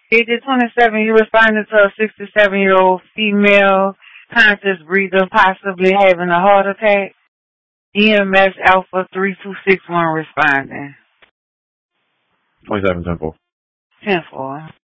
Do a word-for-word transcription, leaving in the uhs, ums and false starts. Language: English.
Fifty twenty-seven, you responded to a sixty-seven-year-old female conscious breather possibly having a heart attack. E M S Alpha three two six one responding. twenty-seven ten four. ten four.